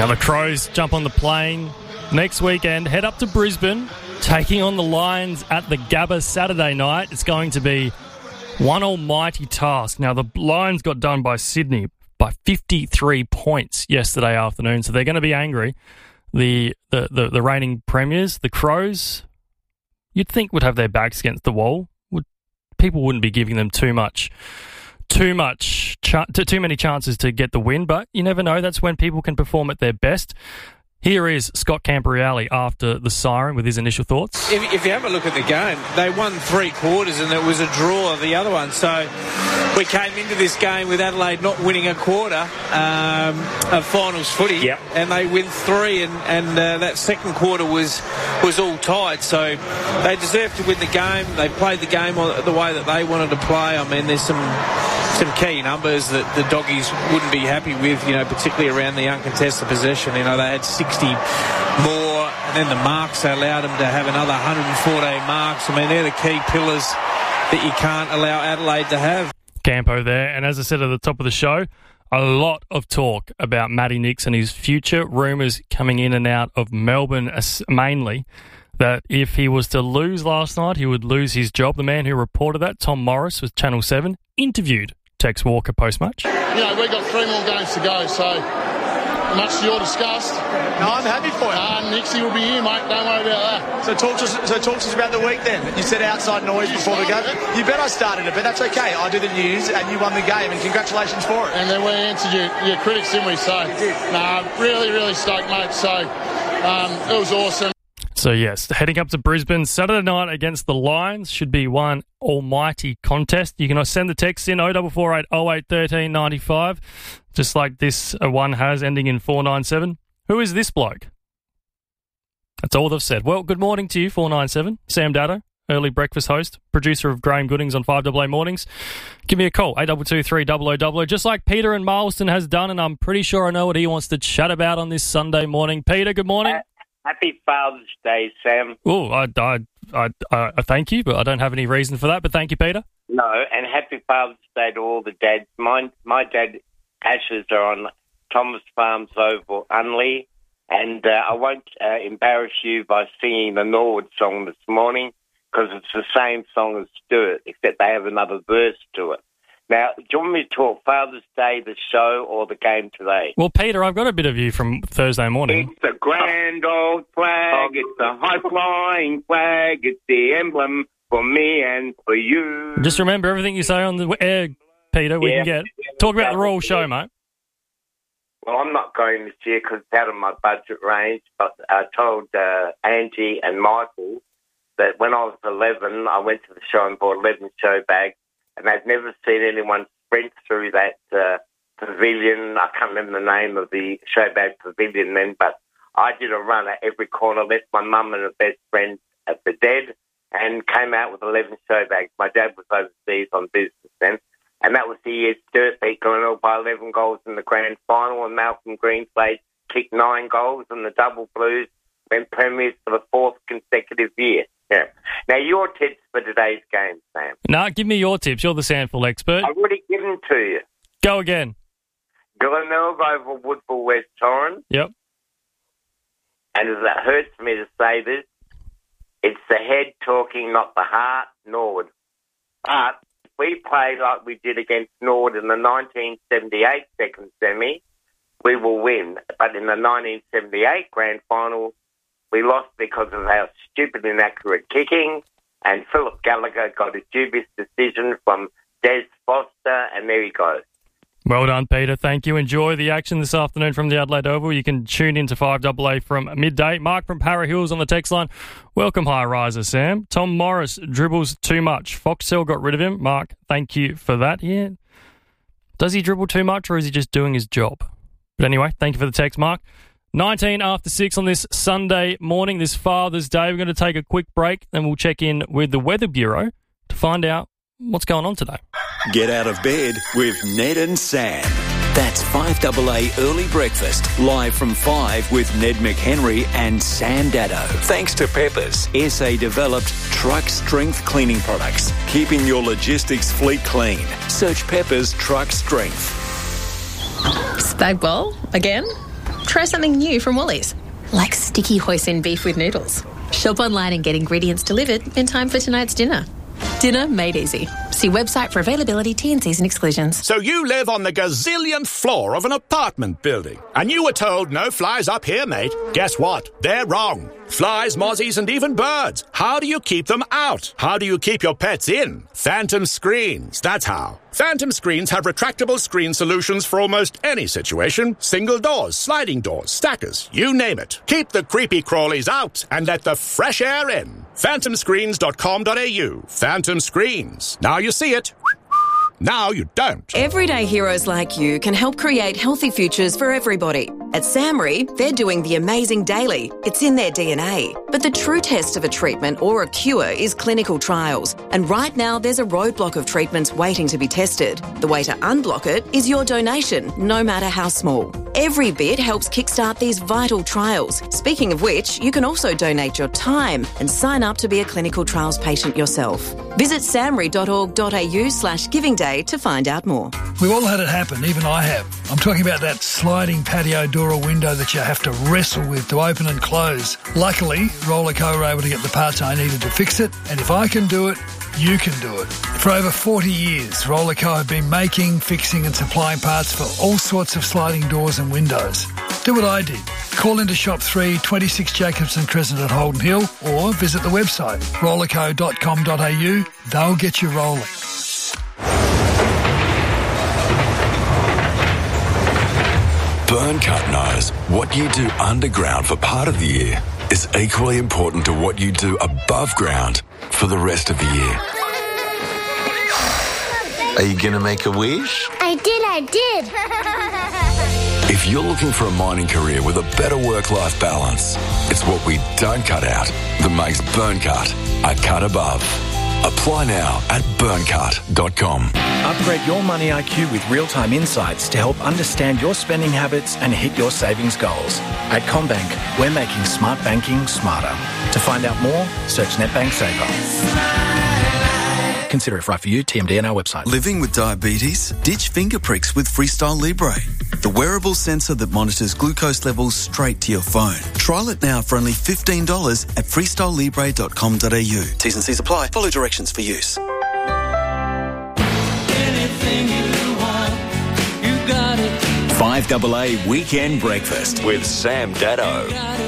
Now the Crows jump on the plane next weekend, head up to Brisbane, taking on the Lions at the Gabba Saturday night. It's going to be one almighty task. Now the Lions got done by Sydney by 53 points yesterday afternoon, so they're going to be angry. The reigning premiers, the Crows, you'd think would have their backs against the wall. People wouldn't be giving them too many chances to get the win, but you never know. That's when people can perform at their best. Here is Scott Camporeale after the siren with his initial thoughts. If you have a look at the game, they won 3 quarters and it was a draw of the other one. So we came into this game with Adelaide not winning a quarter of finals footy, and they win 3, and that second quarter was all tied. So they deserved to win the game. They played the game the way that they wanted to play. I mean, there's some key numbers that the Doggies wouldn't be happy with, particularly around the uncontested possession. They had 60 more, and then the marks allowed them to have another 114 marks. I mean, they're the key pillars that you can't allow Adelaide to have. Campo there, and as I said at the top of the show, a lot of talk about Matty Nicks and his future. Rumours coming in and out of Melbourne mainly that if he was to lose last night, he would lose his job. The man who reported that, Tom Morris, with Channel 7, interviewed Tex Walker post-match. We've got 3 more games to go, so much to your disgust. No, I'm happy for you. Nixie will be here, mate. Don't worry about that. So talk to us about the week then. You said outside noise before the game. You bet I started it, but that's okay. I did the news and you won the game, and congratulations for it. And then we answered your critics, didn't we? So, really, really stoked, mate. So, it was awesome. So, yes, heading up to Brisbane Saturday night against the Lions should be one almighty contest. You can send the text in 0448 08 13 95, just like this one has, ending in 497. Who is this bloke? That's all they've said. Well, good morning to you, 497. Sam Dado, early breakfast host, producer of Graham Goodings on 5AA Mornings. Give me a call, 8223 0000, just like Peter in Marlston has done, and I'm pretty sure I know what he wants to chat about on this Sunday morning. Peter, good morning. Happy Father's Day, Sam. Oh, I thank you, but I don't have any reason for that. But thank you, Peter. No, and happy Father's Day to all the dads. My dad ashes are on Thomas Farms Oval, Unley, and I won't embarrass you by singing the Norwood song this morning, because it's the same song as Stuart, except they have another verse to it. Now, do you want me to talk Father's Day, the show, or the game today? Well, Peter, I've got a bit of you from Thursday morning. It's a grand old flag. It's a high-flying flag. It's the emblem for me and for you. Just remember everything you say on the air, Peter, we can get. Talk about the Royal Show, mate. Well, I'm not going this year because it's out of my budget range, but I told Angie and Michael that when I was 11, I went to the show and bought 11 show bags, and they've never seen anyone sprint through that pavilion. I can't remember the name of the showbag pavilion then, but I did a run at every corner, left my mum and her best friend at the dead, and came out with 11 showbags. My dad was overseas on business then, and that was the year Stuart beat Glenelg by 11 goals in the grand final, and Malcolm Greenslade kicked 9 goals, and the Double Blues went premiers for the 4th consecutive year. Yeah. Now, your tips for today's game, Sam. No, give me your tips. You're the SANFL expert. I've already given them to you. Go again. Glenelg over Woodville West Torrens. Yep. And as it hurts me to say this, it's the head talking, not the heart, Norwood. But if we play like we did against Norwood in the 1978 second semi, we will win. But in the 1978 grand final, we lost because of our stupid, inaccurate kicking, and Philip Gallagher got a dubious decision from Des Foster, and there he goes. Well done, Peter. Thank you. Enjoy the action this afternoon from the Adelaide Oval. You can tune in to 5AA from midday. Mark from Para Hills on the text line. Welcome, high riser, Sam. Tom Morris dribbles too much. Foxtel got rid of him. Mark, thank you for that. Yeah. Does he dribble too much, or is he just doing his job? But anyway, thank you for the text, Mark. 19 after 6 on this Sunday morning, this Father's Day. We're going to take a quick break, and we'll check in with the Weather Bureau to find out what's going on today. Get out of bed with Ned and Sam. That's 5AA Early Breakfast, live from 5 with Ned McHenry and Sam Dado. Thanks to Peppers, SA-developed truck strength cleaning products, keeping your logistics fleet clean. Search Peppers Truck Strength. Spag bowl again? Try something new from Woolies, like sticky hoisin beef with noodles. Shop online and get ingredients delivered in time for tonight's dinner. Dinner made easy. See website for availability, T&Cs and exclusions. So you live on the gazillionth floor of an apartment building, and you were told no flies up here, mate. Guess what? They're wrong. Flies, mozzies and even birds. How do you keep them out? How do you keep your pets in? Phantom Screens, that's how. Phantom Screens have retractable screen solutions for almost any situation. Single doors, sliding doors, stackers, you name it. Keep the creepy crawlies out and let the fresh air in. phantomscreens.com.au. Phantom Screens. Now you see it. Now you don't. Everyday heroes like you can help create healthy futures for everybody. At SAMRI, they're doing the amazing daily. It's in their DNA. But the true test of a treatment or a cure is clinical trials. And right now, there's a roadblock of treatments waiting to be tested. The way to unblock it is your donation, no matter how small. Every bit helps kickstart these vital trials. Speaking of which, you can also donate your time and sign up to be a clinical trials patient yourself. Visit samri.org.au/giving day to find out more. We've all had it happen, even I have. I'm talking about that sliding patio door or window that you have to wrestle with to open and close. Luckily, Rollerco were able to get the parts I needed to fix it, and if I can do it, you can do it. For over 40 years, Rollerco have been making, fixing and supplying parts for all sorts of sliding doors and windows. Do what I did. Call into Shop 3, 26 Jacobson Crescent at Holden Hill, or visit the website, rollerco.com.au. They'll get you rolling. Burncut knows what you do underground for part of the year is equally important to what you do above ground for the rest of the year. Are you going to make a wish? I did. If you're looking for a mining career with a better work-life balance, it's what we don't cut out that makes Burncut a cut above. Apply now at burncut.com. Upgrade your money IQ with real-time insights to help understand your spending habits and hit your savings goals. At CommBank, we're making smart banking smarter. To find out more, search NetBank Saver. Consider if right for you. TMD on our website. Living with diabetes? Ditch finger pricks with Freestyle Libre, the wearable sensor that monitors glucose levels straight to your phone. Trial it now for only $15 at freestylelibre.com.au. T's and C's apply. Follow directions for use. Anything you want, you got it. 5AA Weekend Breakfast with Sam Dado.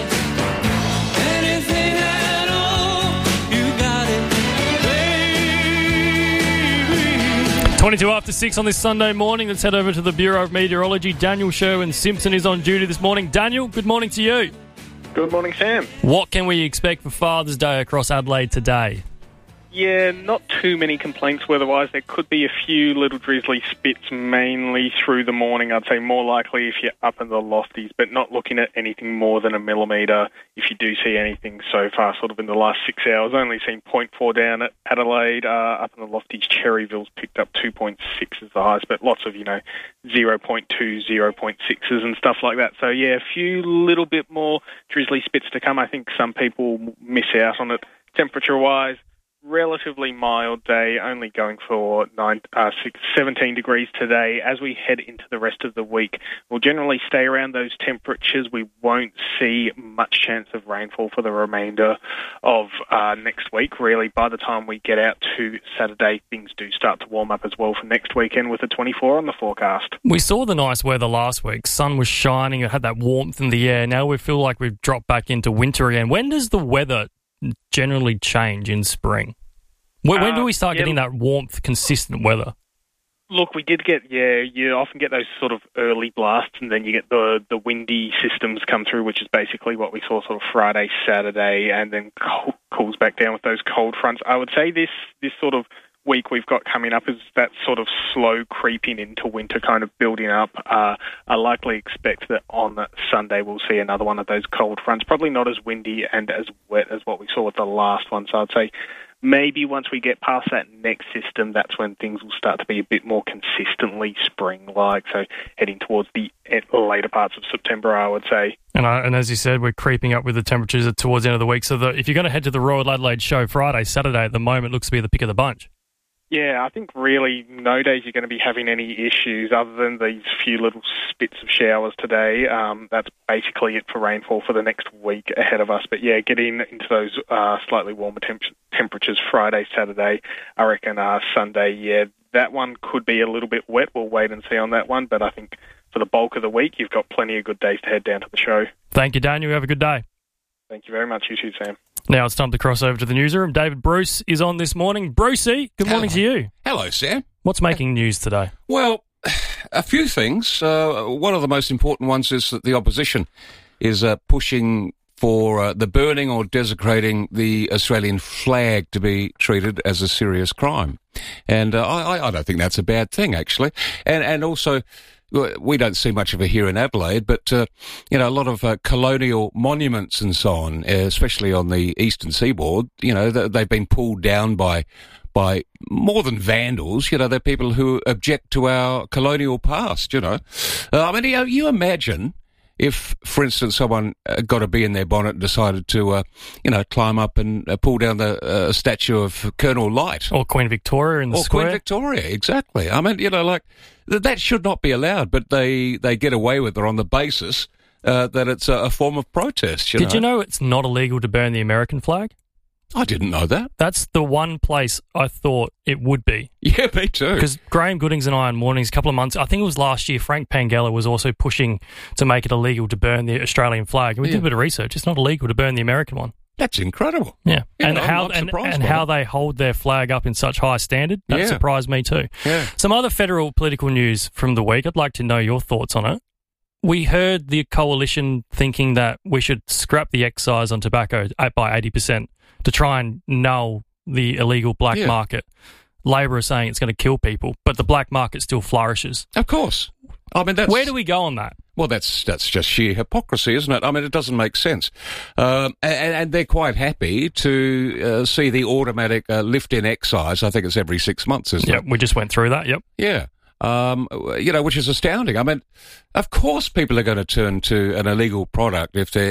22 after 6 on this Sunday morning. Let's head over to the Bureau of Meteorology. Daniel Sherwin-Simpson is on duty this morning. Daniel, good morning to you. Good morning, Sam. What can we expect for Father's Day across Adelaide today? Yeah, not too many complaints weather-wise. There could be a few little drizzly spits mainly through the morning. I'd say more likely if you're up in the lofties, but not looking at anything more than a millimetre. If you do see anything so far, sort of in the last 6 hours, only seen 0.4 down at Adelaide. Up in the lofties, Cherryville's picked up 2.6 as the highest, but lots of, 0.2, 0.6s and stuff like that. So, yeah, a few little bit more drizzly spits to come. I think some people miss out on it. Temperature-wise, relatively mild day, only going for 17 degrees today. As we head into the rest of the week, we'll generally stay around those temperatures. We won't see much chance of rainfall for the remainder of next week. Really, by the time we get out to Saturday, things do start to warm up as well for next weekend with a 24 on the forecast. We saw the nice weather last week. Sun was shining. It had that warmth in the air. Now we feel like we've dropped back into winter again. When does the weather generally change in spring? When do we start getting that warmth, consistent weather? Look, we did get, you often get those sort of early blasts, and then you get the windy systems come through, which is basically what we saw sort of Friday, Saturday, and then cools back down with those cold fronts. I would say this sort of week we've got coming up is that sort of slow creeping into winter kind of building up. I likely expect that on Sunday we'll see another one of those cold fronts, probably not as windy and as wet as what we saw with the last one. So I'd say maybe once we get past that next system, that's when things will start to be a bit more consistently spring-like. So heading towards the later parts of September, I would say. And as you said, we're creeping up with the temperatures towards the end of the week. So if you're going to head to the Royal Adelaide Show Friday, Saturday at the moment looks to be the pick of the bunch. Yeah, I think really no days you're going to be having any issues other than these few little spits of showers today. That's basically it for rainfall for the next week ahead of us. But yeah, getting into those slightly warmer temperatures Friday, Saturday, I reckon Sunday, yeah, that one could be a little bit wet. We'll wait and see on that one. But I think for the bulk of the week, you've got plenty of good days to head down to the show. Thank you, Daniel. Have a good day. Thank you very much. You too, Sam. Now it's time to cross over to the newsroom. David Bruce is on this morning. Brucey, good morning to you. Hello, Sam. What's making news today? Well, a few things. One of the most important ones is that the opposition is pushing for the burning or desecrating the Australian flag to be treated as a serious crime. And I don't think that's a bad thing, actually. And also, we don't see much of it here in Adelaide, but, a lot of colonial monuments and so on, especially on the eastern seaboard, they've been pulled down by more than vandals. They're people who object to our colonial past, you imagine if, for instance, someone got a bee in their bonnet and decided to, climb up and pull down the statue of Colonel Light. Or Queen Victoria in the square. Or Queen Victoria, exactly. I mean, that should not be allowed, but they get away with it on the basis that it's a form of protest. Did you know it's not illegal to burn the American flag? I didn't know that. That's the one place I thought it would be. Yeah, me too. Because Graham Goodings and I on Mornings, a couple of months, I think it was last year, Frank Pangella was also pushing to make it illegal to burn the Australian flag. And we did a bit of research. It's not illegal to burn the American one. That's incredible. Yeah. And I'm how they hold their flag up in such high standard, that surprised me too. Yeah. Some other federal political news from the week. I'd like to know your thoughts on it. We heard the coalition thinking that we should scrap the excise on tobacco by 80% to try and null the illegal black market. Labor is saying it's going to kill people, but the black market still flourishes. Of course. I mean, where do we go on that? Well, that's just sheer hypocrisy, isn't it? I mean, it doesn't make sense. And they're quite happy to see the automatic lift in excise. I think it's every 6 months, isn't it? Yeah, we just went through that, yep. Yeah. Which is astounding. I mean, of course people are going to turn to an illegal product if they're